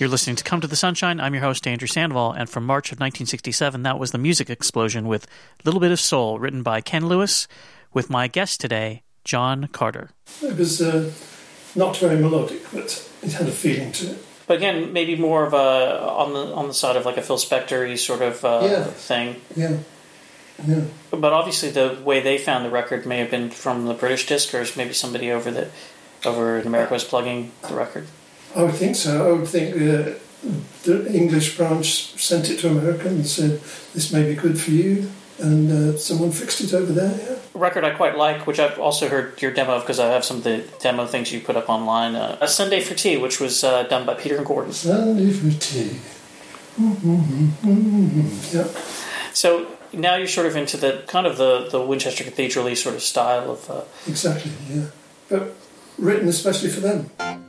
You're listening to Come to the Sunshine. I'm your host, Andrew Sandoval, and from March of 1967, that was The Music Explosion with Little Bit of Soul, written by Ken Lewis, with my guest today, John Carter. It was not very melodic, but it had a feeling to it. But again, maybe more of a on the side of like a Phil Spector-y sort of thing. Yeah. But obviously, the way they found the record may have been from the British disc, or maybe somebody over in America was plugging the record. I would think so. I would think the English branch sent it to America and said, this may be good for you, and someone fixed it over there, yeah. A record I quite like, which I've also heard your demo of, because I have some of the demo things you put up online, A Sunday for Tea, which was done by Peter and Gordon. Sunday for Tea. Yeah. So now you're sort of into the kind of the Winchester Cathedral-y sort of style of... Exactly, yeah. But written especially for them.